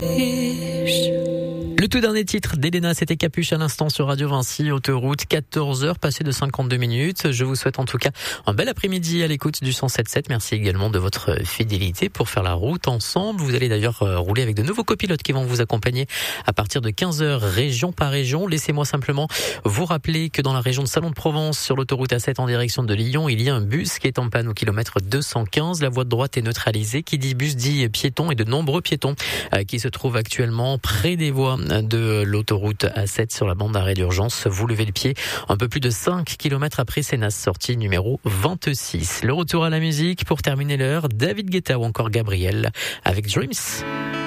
Le tout dernier titre d'Elena, c'était Capuche à l'instant sur Radio Vinci, autoroute, 14h, passé de 52 minutes. Je vous souhaite en tout cas un bel après-midi à l'écoute du 107.7. Merci également de votre fidélité pour faire la route ensemble. Vous allez d'ailleurs rouler avec de nouveaux copilotes qui vont vous accompagner à partir de 15h, région par région. Laissez-moi simplement vous rappeler que dans la région de Salon de Provence, sur l'autoroute A7 en direction de Lyon, il y a un bus qui est en panne au kilomètre 215. La voie de droite est neutralisée. Qui dit bus dit piéton et de nombreux piétons qui se trouvent actuellement près des voies de l'autoroute A7 sur la bande d'arrêt d'urgence. Vous levez le pied un peu plus de 5 km après Sénas, sortie numéro 26. Le retour à la musique pour terminer l'heure, David Guetta ou encore Gabriel avec Dreams.